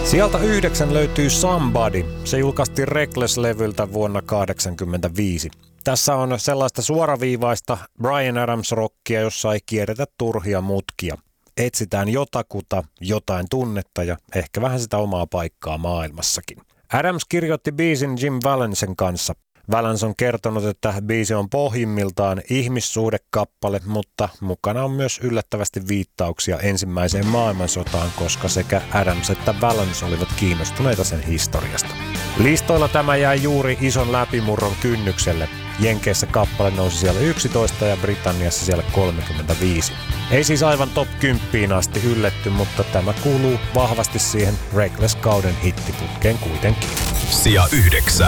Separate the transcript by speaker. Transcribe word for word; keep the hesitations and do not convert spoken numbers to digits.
Speaker 1: Sieltä yhdeksän löytyy Somebody. Se julkaistiin Reckless-levyltä vuonna kahdeksankymmentäviisi. Tässä on sellaista suoraviivaista Bryan Adams-rockia, jossa ei kierretä turhia mutkia. Etsitään jotakuta, jotain tunnetta ja ehkä vähän sitä omaa paikkaa maailmassakin. Adams kirjoitti biisin Jim Valensen kanssa. Valens on kertonut, että biisi on pohjimmiltaan ihmissuhdekappale, mutta mukana on myös yllättävästi viittauksia ensimmäiseen maailmansotaan, koska sekä Adams että Valens olivat kiinnostuneita sen historiasta. Listoilla tämä jäi juuri ison läpimurron kynnykselle. Jenkeissä kappale nousi siellä yksitoista ja Britanniassa siellä kolmekymmentäviisi. Ei siis aivan top kymmenen asti ylletty, mutta tämä kuuluu vahvasti siihen Reckless-kauden hittiputkeen kuitenkin.
Speaker 2: Sija yhdeksän.